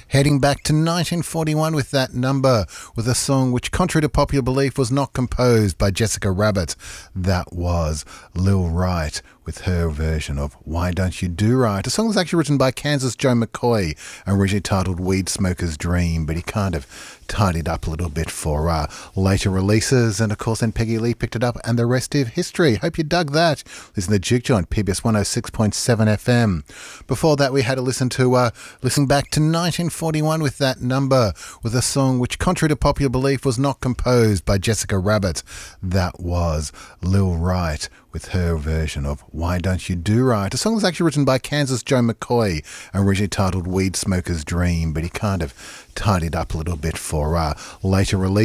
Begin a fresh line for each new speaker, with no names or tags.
Heading back to 1941 with that number, with a song which, contrary to popular belief, was not composed by Jessica Rabbit. That was Lil Wright with her version of Why Don't You Do Right, a song that's actually written by Kansas Joe McCoy, originally titled Weed Smoker's Dream, but he kind of tidied up a little bit for later releases, and of course then Peggy Lee picked it up and the rest is history. Hope you dug that. Listen to Juke Joint, PBS 106.7 FM. Before that we had to listen back to 1941 with that number, with a song which, contrary to popular belief, was not composed by Jessica Rabbit. That was Lil Wright with her version of Why Don't You Do Right, a song that's actually written by Kansas Joe McCoy, originally titled Weed Smoker's Dream, but he kind of tidied up a little bit for later release.